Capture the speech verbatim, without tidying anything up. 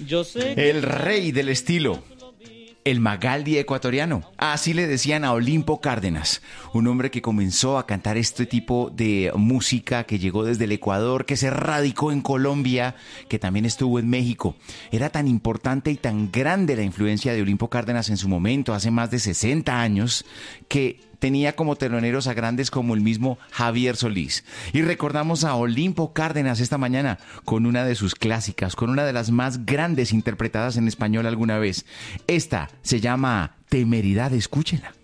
Yo sé que El rey del estilo. El Magaldi ecuatoriano. Así le decían a Olimpo Cárdenas, un hombre que comenzó a cantar este tipo de música, que llegó desde el Ecuador, que se radicó en Colombia, que también estuvo en México. Era tan importante y tan grande la influencia de Olimpo Cárdenas en su momento, hace más de sesenta años, que tenía como teloneros a grandes como el mismo Javier Solís. Y recordamos a Olimpo Cárdenas esta mañana con una de sus clásicas, con una de las más grandes interpretadas en español alguna vez. Esta se llama Temeridad, escúchela.